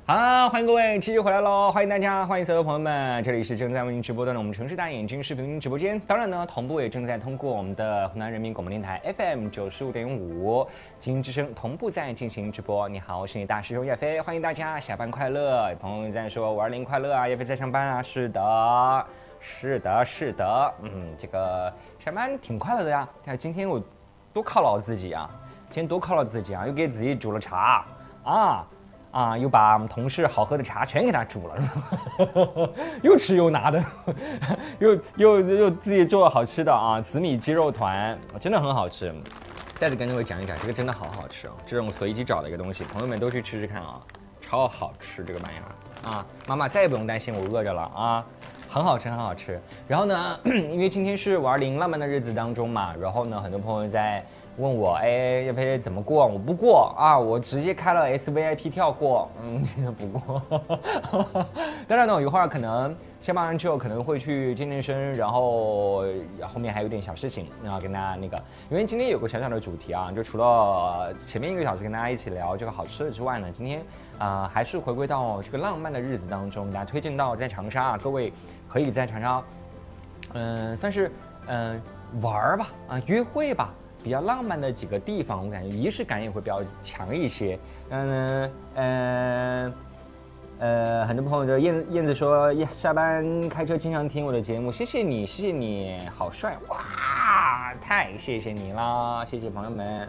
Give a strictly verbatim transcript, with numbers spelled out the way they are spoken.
好，欢迎各位继续回来喽！欢迎大家，欢迎所有朋友们，这里是正在为您直播的我们城市大眼睛视频直播间。当然呢，同步也正在通过我们的湖南人民广播电台 F M 九十五点五精英之声同步在进行直播。你好，我是你大师兄叶飞，欢迎大家下班快乐！有朋友在说五二零快乐啊，叶飞在上班啊，是的，是的，是的，嗯，这个上班挺快乐的呀。但今天我多犒劳自己啊，今天多犒劳自己啊，又给自己煮了茶啊。啊，又把我们同事好喝的茶全给他煮了，又吃又拿的，又又又自己做了好吃的啊，紫米鸡肉团，真的很好吃。再次跟各位讲一讲，这个真的好好吃哦，这种随机找的一个东西，朋友们都去吃吃看啊，超好吃这个玩意儿啊！妈妈再也不用担心我饿着了啊，很好吃，很好吃。然后呢，因为今天是五二零浪漫的日子当中嘛，然后呢，很多朋友在问我，哎，叶飞怎么过？我不过啊，我直接开了 S V I P 跳过，嗯，真的不过。当然呢，我一会儿可能下班完之后可能会去健健身，然后后面还有点小事情，然后跟大家那个，因为今天有个小小的主题啊，就除了前面一个小时跟大家一起聊这个好吃的之外呢，今天啊、呃、还是回归到这个浪漫的日子当中，给大家推荐到在长沙啊，各位可以在长沙，嗯、呃，算是嗯、呃、玩儿吧，啊、呃、约会吧。比较浪漫的几个地方，我感觉仪式感也会比较强一些。嗯呃呃，很多朋友的燕燕子说，下班开车经常听我的节目，谢谢你，谢谢你，好帅哇！太谢谢你啦，谢谢朋友们。